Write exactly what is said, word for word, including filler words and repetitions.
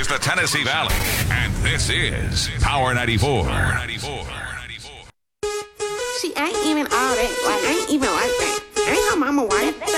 the Tennessee Valley. And this is Power ninety-four. Power ninety-four. She ain't even all that. Like, ain't even like that. Ain't her mama white.